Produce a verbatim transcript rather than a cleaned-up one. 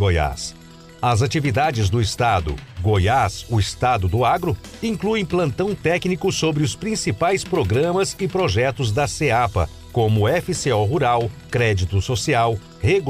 Goiás. As atividades do Estado Goiás, o Estado do Agro, incluem plantão técnico sobre os principais programas e projetos da SEAPA, como F C O Rural, Crédito Social, Regulação